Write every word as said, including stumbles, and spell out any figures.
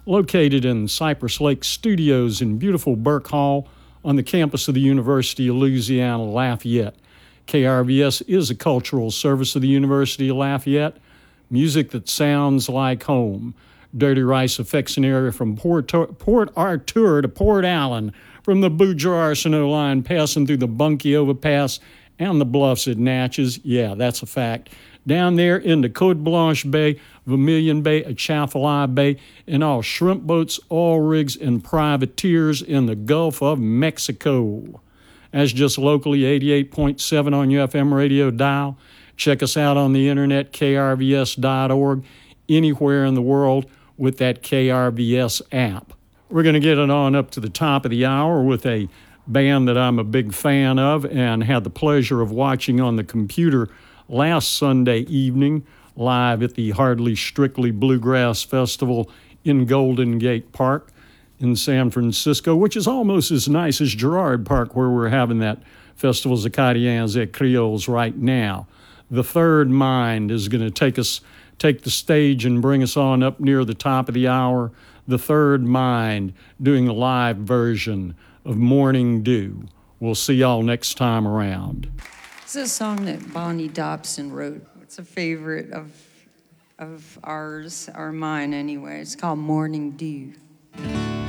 located in Cypress Lake Studios in beautiful Burke Hall on the campus of the University of Louisiana Lafayette. K R V S is a cultural service of the University of Lafayette. Music that sounds like home. Dirty Rice affects an area from Port, Port Arthur to Port Allen, from the Boudreaux-Arsenault line passing through the Bunkie Overpass and the bluffs at Natchez. Yeah, that's a fact. Down there into Côte Blanche Bay, Vermilion Bay, Atchafalaya Bay, and all shrimp boats, oil rigs, and privateers in the Gulf of Mexico. That's just locally eighty-eight point seven on your F M radio dial. Check us out on the internet, K R V S dot org, anywhere in the world with that K R V S app. We're going to get it on up to the top of the hour with a band that I'm a big fan of and had the pleasure of watching on the computer last Sunday evening live at the Hardly Strictly Bluegrass Festival in Golden Gate Park in San Francisco, which is almost as nice as Girard Park, where we're having that Festivals Acadiens et Creoles right now. The Third Mind is going to take us, take the stage and bring us on up near the top of the hour. The Third Mind doing a live version of Morning Dew. We'll see y'all next time around. This is a song that Bonnie Dobson wrote. It's a favorite of, of ours, or mine anyway. It's called Morning Dew.